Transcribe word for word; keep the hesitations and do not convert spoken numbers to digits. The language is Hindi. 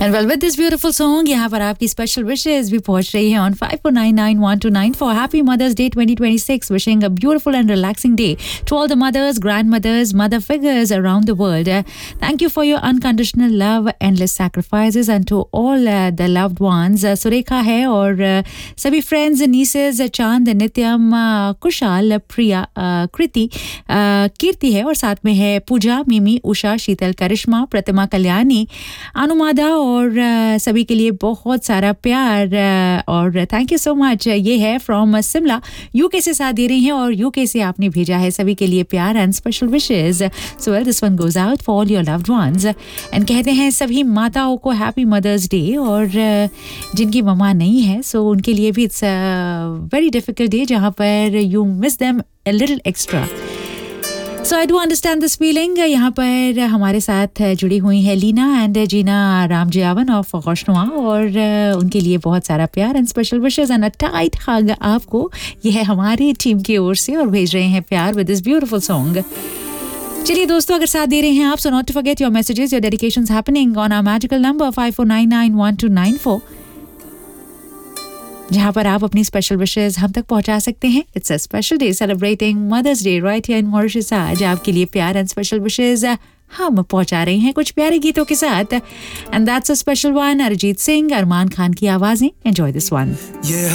And well, with this beautiful song, यहाँ पर आपकी special wishes भी पहुँच रही हैं on five four nine nine one two nine four. Happy Mother's Day twenty twenty-six. Wishing a beautiful and relaxing day to all the mothers, grandmothers, mother figures around the world. Uh, thank you for your unconditional love, endless sacrifices, and to all uh, the loved ones. Uh, Surekha है और uh, सभी friends, nieces, चांद, नित्यम, uh, कुशाल, प्रिया, uh, कृति, uh, कीर्ति है और साथ में है पूजा, मिमी, उषा, शीतल, करिश्मा, प्रतिमा, कल्याणी, अनुमादा और uh, सभी के लिए बहुत सारा प्यार uh, और थैंक यू सो मच. ये है फ्रॉम शिमला, यूके से साथ दे रही हैं और यूके से आपने भेजा है सभी के लिए प्यार and special wishes. So well, this one goes out for all your loved ones and कहते हैं सभी माताओं को हैप्पी मदर्स डे. और uh, जिनकी ममा नहीं है सो so उनके लिए भी इट्स वेरी डिफिकल्ट डे जहाँ पर you miss them a little extra. So I do understand this feeling. यहाँ पर हमारे साथ जुड़ी हुई है Leena and Jeena Ramjiyavan of गौशनुआ और उनके लिए बहुत सारा प्यार and special wishes and a tight हग आपको. ये है हमारी टीम की ओर से और भेज रहे हैं प्यार विद दिस ब्यूटीफुल सॉन्ग. चलिए दोस्तों, अगर साथ दे रहे हैं आप, so not to forget your messages, your dedications happening on our magical number five four nine nine one two nine four, जहाँ पर आप अपनी स्पेशल विशेस हम तक पहुँचा सकते हैं. It's a special day celebrating mother's day right here in Mauritius. आज आपके लिए प्यार एंड स्पेशल विशेस हम पहुँचा रहे हैं कुछ प्यारे गीतों के साथ. And that's a special one. Arijit Singh, अरमान खान की आवाज़ें. Enjoy this one.